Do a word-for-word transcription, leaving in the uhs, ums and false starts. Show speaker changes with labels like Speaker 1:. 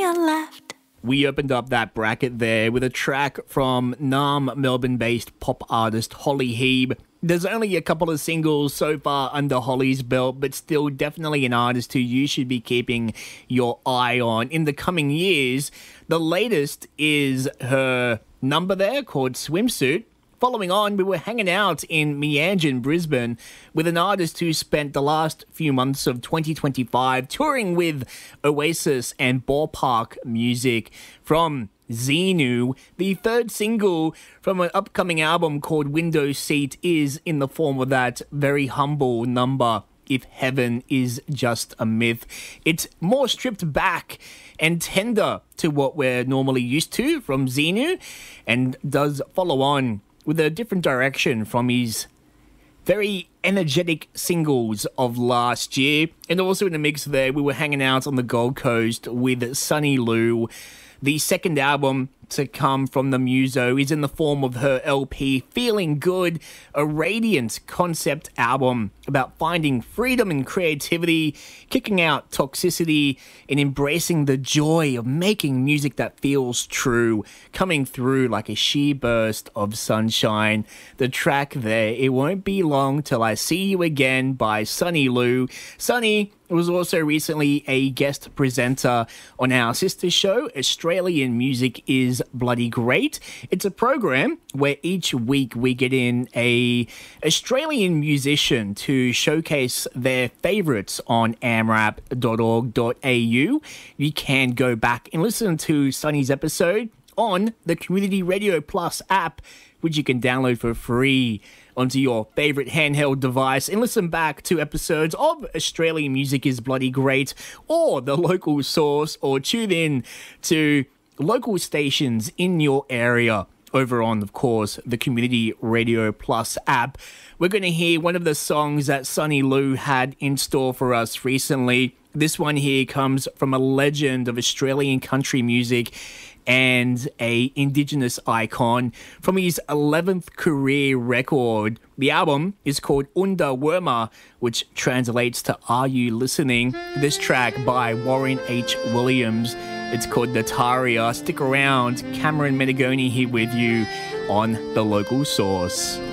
Speaker 1: your left.
Speaker 2: We opened up that bracket there with a track from Nam Melbourne-based pop artist Holly Heeb. There's only a couple of singles so far under Holly's belt, but still definitely an artist who you should be keeping your eye on in the coming years. The latest is her number there called Swimsuit. Following on, we were hanging out in Meanjin, Brisbane, with an artist who spent the last few months of twenty twenty-five touring with Oasis and Ballpark Music from Xenu. The third single from an upcoming album called Window Seat is in the form of that very humble number, If Heaven Is Just a Myth. It's more stripped back and tender to what we're normally used to from Xenu, and does follow on with a different direction from his very energetic singles of last year. And also in the mix there, we were hanging out on the Gold Coast with Sunny Lou. The second album to come from the Muso is in the form of her L P, Feeling Good, a radiant concept album about finding freedom and creativity, kicking out toxicity, and embracing the joy of making music that feels true, coming through like a sheer burst of sunshine. The track there, It Won't Be Long Till I See You Again by Sunny Lou. Sunny was also recently a guest presenter on our sister show, Australian Music is Bloody Great. It's a program where each week we get in a Australian musician to showcase their favourites on amrap dot org dot a u. You can go back and listen to Sunny's episode on the Community Radio Plus app, which you can download for free onto your favourite handheld device and listen back to episodes of Australian Music is Bloody Great or The Local Source, or tune in to local stations in your area over on, of course, the Community Radio Plus app. We're going to hear one of the songs that Sunny Lou had in store for us recently. This one here comes from a legend of Australian country music and a Indigenous icon from his eleventh career record. The album is called Unda Worma, which translates to Are You Listening? This track by Warren H. Williams. It's called Nataria. Stick around. Cameron Menegoni here with you on The Local Source.